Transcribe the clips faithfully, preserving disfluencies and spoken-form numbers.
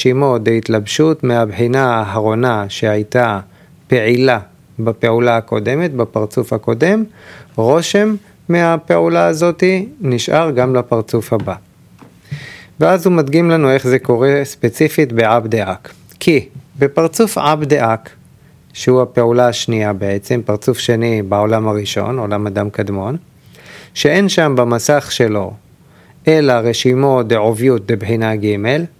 רשימו דהתלבשות מהבחינה האחרונה שהייתה פעילה בפעולה הקודמת, בפרצוף הקודם, רושם מהפעולה הזאת נשאר גם לפרצוף הבא. ואז הוא מדגים לנו איך זה קורה ספציפית בעב דאק. כי בפרצוף עב דאק, שהוא הפעולה השנייה בעצם, פרצוף שני בעולם הראשון, עולם אדם קדמון, שאין שם במסך שלו, אלא רשימו דעוביות דבחינה ג',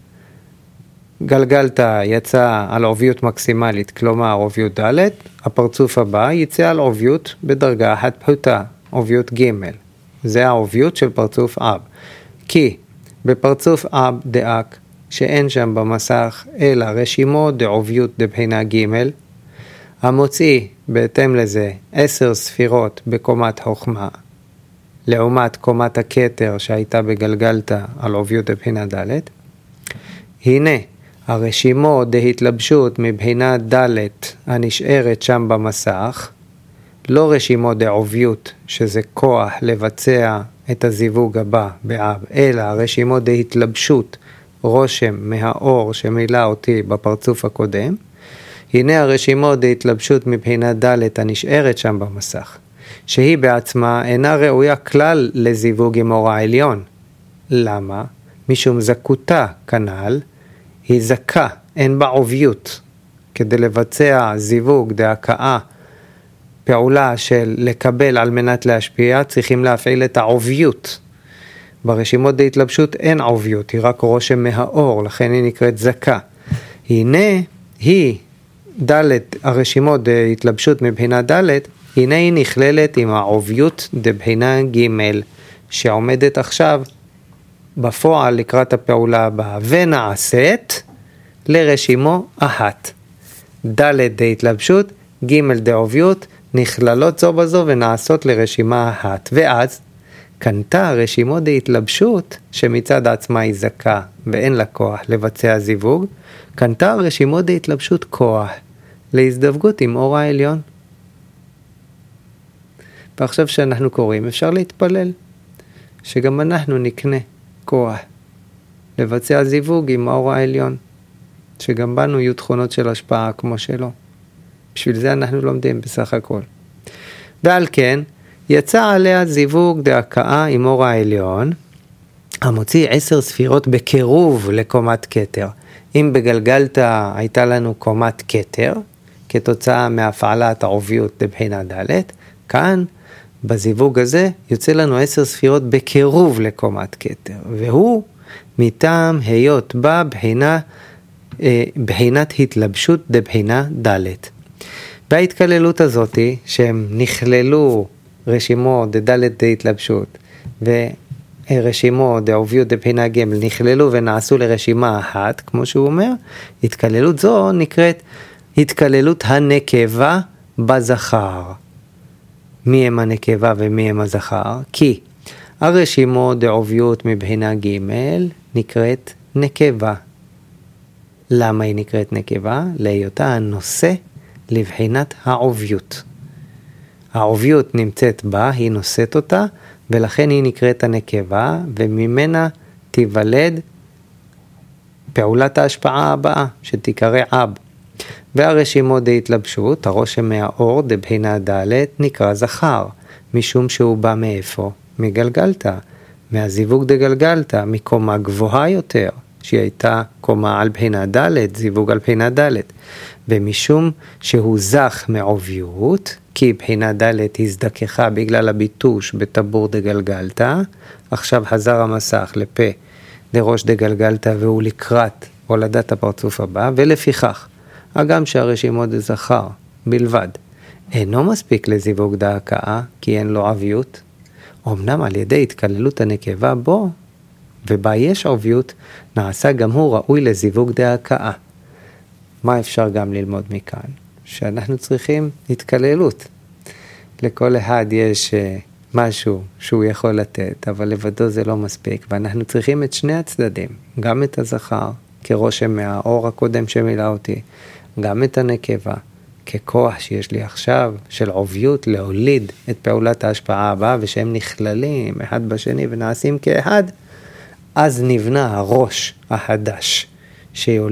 גלגלתא יצא על עוביות מקסימלית, כלומר עוביות ד', הפרצוף הבא יצא על עוביות בדרגה אחת פחותה, עוביות ג'. זה העוביות של פרצוף אב. כי בפרצוף אב דאק, שאין שם במסך אלא רשימו דעוביות דבחינה ג', המוציא בהתאם לזה עשר ספירות בקומת חוכמה, לעומת קומת הכתר שהייתה בגלגלתא על עוביות דבחינה ד', הנה הרשימו דהתלבשות מבחינה ד' הנשארת שם במסך, לא רשימו דעוביות שזה כוח לבצע את הזיווג הבא באב, אלא רשימו דהתלבשות רושם מהאור שמילא אותי בפרצוף הקודם, הנה הרשימו דהתלבשות מבחינה ד' הנשארת שם במסך, שהיא בעצמה אינה ראויה כלל לזיווג עם אור העליון. למה? משום זכותה כנ"ל, היא זכה, אין בה עוביות. כדי לבצע זיווג דהכאה, פעולה של לקבל על מנת להשפיע, צריכים להפעיל את העוביות. ברשימות דהתלבשות אין עוביות, היא רק רושם מהאור, לכן היא נקראת זכה. הנה היא, ד' הרשימות דהתלבשות מבחינה ד', הנה היא נכללת עם העוביות דבחינה ג' שעומדת עכשיו בפועל לקראת הפעולה הבאה, ונעשית לרשימו אחת. ד' דהתלבשות, ג' דעוביות, נכללות זו בזו ונעשות לרשימה אחת. ואז קנתה רשימו דהתלבשות שמצד עצמה היא זכה ואין לה כוח לבצע זיווג, קנתה רשימו דהתלבשות כוח להזדווגות עם אור העליון. ועכשיו שאנחנו קוראים אפשר להתפלל שגם אנחנו נקנה כוח לבצע זיווג עם האור העליון, שגם בנו יהיו תכונות של השפעה כמו שלו. בשביל זה אנחנו לומדים בסך הכל. ועל כן יצא עליה זיווג דהכאה עם אור העליון, המוציא עשר ספירות בקירוב לקומת כתר. אם בגלגלתא הייתה לנו קומת כתר, כתוצאה מהפעלת העוביות לבחינה ד', כאן בזיווג הזה יוצא לנו עשר ספירות בקירוב לקומת כתר, והוא מטעם היות בה בחינה, אה, בחינת התלבשות דבחינה ד'. וההתכללות הזאת שהם נכללו רשימו ד' דהתלבשות ורשימו דעוביות דבחינה ג' נכללו ונעשו לרשימה אחת, כמו שהוא אומר, התכללות זו נקראת התכללות הנקבה בזכר. מי הם הנקבה ומי הם הזכר? כי הרשימו דעוביות מבחינה ג' נקראת נקבה. למה היא נקראת נקבה? להיותה הנושא לבחינת העוביות. העוביות נמצאת בה, היא נושאת אותה, ולכן היא נקראת הנקבה, וממנה תיוולד פעולת ההשפעה הבאה, שתיקרא אב. והרשימו דהתלבשות, הרושם מהאור דבחינה ד' נקרא זכר, משום שהוא בא מאיפה? מגלגלתא, מהזיווג דגלגלתא, מקומה גבוהה יותר, שהיא הייתה קומה על בחינה ד', זיווג על בחינה ד', ומשום שהוא זך מעוביות, כי בחינה ד' הזדככה בגלל הביטוש בטבור דגלגלתא, עכשיו חזר המסך לפה לראש דגלגלתא והוא לקראת הולדת הפרצוף הבא, ולפיכך, הגם שהרשימות זכר בלבד, אינו מספיק לזיווג דהכאה, כי אין לו עביות, אמנם על ידי התכללות הנקבה בו, ובה יש עוביות, נעשה גם הוא ראוי לזיווג דהכאה. מה אפשר גם ללמוד מכאן? שאנחנו צריכים התכללות. לכל אחד יש משהו שהוא יכול לתת, אבל לבדו זה לא מספיק, ואנחנו צריכים את שני הצדדים, גם את הזכר, כרושם מהאור הקודם שמילא אותי, גם את הנקבה, ככוח שיש לי עכשיו, של עוביות, להוליד את פעולת ההשפעה הבאה, ושהם נכללים אחד בשני ונעשים כאחד, אז נבנה הראש החדש, שיוליד